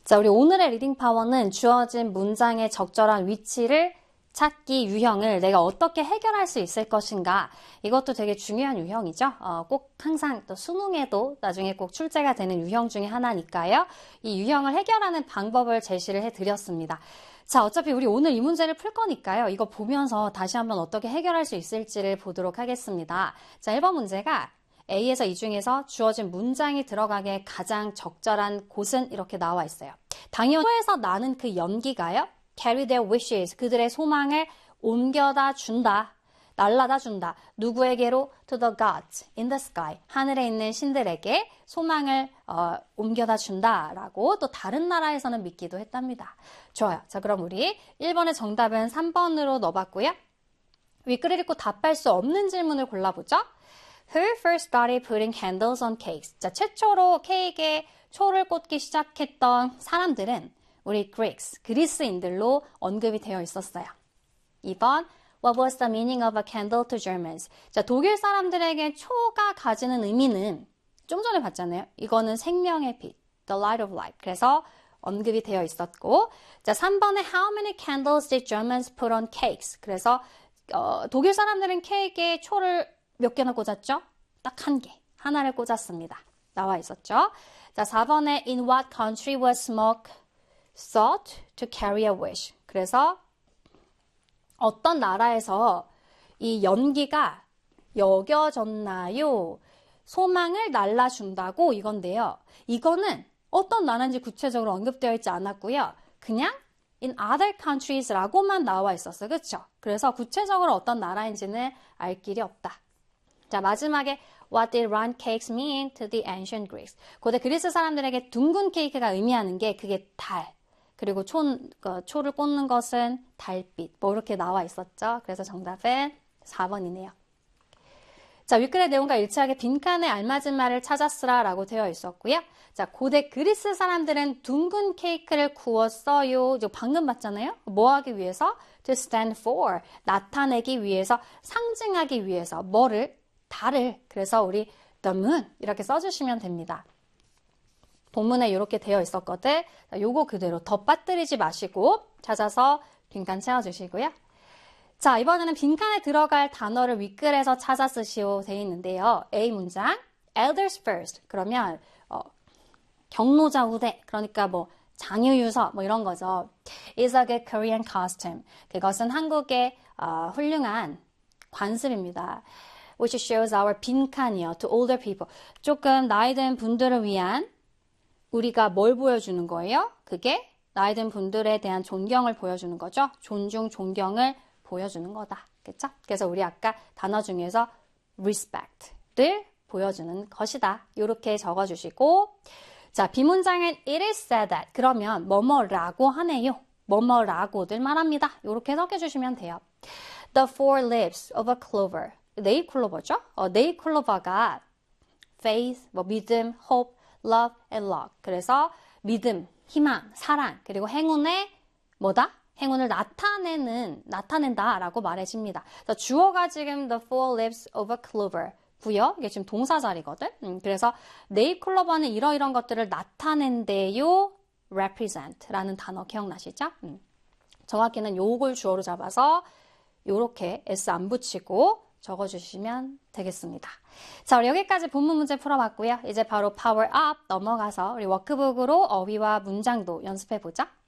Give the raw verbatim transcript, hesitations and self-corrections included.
자, 우리 오늘의 리딩 파워는 주어진 문장의 적절한 위치를 찾기 유형을 내가 어떻게 해결할 수 있을 것인가. 이것도 되게 중요한 유형이죠. 어, 꼭 항상 또 수능에도 나중에 꼭 출제가 되는 유형 중에 하나니까요. 이 유형을 해결하는 방법을 제시를 해드렸습니다. 자, 어차피 우리 오늘 이 문제를 풀 거니까요. 이거 보면서 다시 한번 어떻게 해결할 수 있을지를 보도록 하겠습니다. 자, 일 번 문제가 A에서 이 중에서 주어진 문장이 들어가기에 가장 적절한 곳은 이렇게 나와 있어요. 당연히 소에서 나는 그 연기가요. carry their wishes, 그들의 소망을 옮겨다 준다, 날라다 준다. 누구에게로? to the gods in the sky, 하늘에 있는 신들에게 소망을 어, 옮겨다 준다라고 또 다른 나라에서는 믿기도 했답니다. 좋아요. 자, 그럼 우리 일 번의 정답은 삼 번으로 넣어봤고요. 윗글을 읽고 답할 수 없는 질문을 골라보죠. Who first started putting candles on cakes? 자, 최초로 케이크에 초를 꽂기 시작했던 사람들은 우리 Greeks, 그리스인들로 언급이 되어 있었어요. 이 번, What was the meaning of a candle to Germans? 자, 독일 사람들에게 초가 가지는 의미는 좀 전에 봤잖아요. 이거는 생명의 빛, the light of life. 그래서 언급이 되어 있었고, 자, 삼 번에 How many candles did Germans put on cakes? 그래서 어, 독일 사람들은 케이크에 초를 몇 개나 꽂았죠? 딱 한 개, 하나를 꽂았습니다. 나와 있었죠? 자, 사 번에 In what country was smoke thought to carry a wish? 그래서 어떤 나라에서 이 연기가 여겨졌나요? 소망을 날라준다고 이건데요. 이거는 어떤 나라인지 구체적으로 언급되어 있지 않았고요. 그냥 in other countries라고만 나와 있었어요. 그렇죠? 그래서 구체적으로 어떤 나라인지는 알 길이 없다. 자, 마지막에 What did round cakes mean to the ancient Greeks? 고대 그리스 사람들에게 둥근 케이크가 의미하는 게 그게 달, 그리고 초, 그, 초를 꽂는 것은 달빛, 뭐 이렇게 나와 있었죠. 그래서 정답은 사 번이네요. 자, 윗글의 내용과 일치하게 빈칸에 알맞은 말을 찾았으라 라고 되어 있었고요. 자, 고대 그리스 사람들은 둥근 케이크를 구웠어요. 이거 방금 봤잖아요. 뭐 하기 위해서? To stand for, 나타내기 위해서, 상징하기 위해서. 뭐를? 달을. 그래서 우리 the moon 이렇게 써주시면 됩니다. 본문에 이렇게 되어 있었거든. 자, 요거 그대로 더 빠뜨리지 마시고 찾아서 빈칸 채워주시고요. 자, 이번에는 빈칸에 들어갈 단어를 윗글에서 찾아 쓰시오 되어 있는데요. A 문장, elders first. 그러면 어, 경로자 후대, 그러니까 뭐 장유유서 뭐 이런 거죠. is a good Korean costume. 그것은 한국의 어, 훌륭한 관습입니다. which shows our 빈칸이요. to older people. 조금 나이 든 분들을 위한 우리가 뭘 보여주는 거예요? 그게 나이 든 분들에 대한 존경을 보여주는 거죠. 존중, 존경을 보여주는 거다. 그렇죠? 그래서 우리 아까 단어 중에서 respect를 보여주는 것이다. 이렇게 적어주시고, 자, 비문장은 it is said that. 그러면 뭐뭐라고 하네요. 뭐뭐라고들 말합니다. 이렇게 해석해주시면 돼요. The four leaves of a clover. 네잎클로버죠? 어, 네잎클로버가 faith, 뭐 믿음, hope, love, and luck. 그래서 믿음, 희망, 사랑, 그리고 행운의 뭐다? 행운을 나타내는, 나타낸다라고 말해집니다. 그래서 주어가 지금 the four leaves of a clover. 구요. 이게 지금 동사 자리거든. 음, 그래서 네잎클로버는 이러이런 것들을 나타낸대요. represent라는 단어 기억나시죠? 음. 정확히는 요걸 주어로 잡아서 요렇게 s 안 붙이고 적어주시면 되겠습니다. 자, 우리 여기까지 본문 문제 풀어봤고요. 이제 바로 파워 업 넘어가서 우리 워크북으로 어휘와 문장도 연습해보자.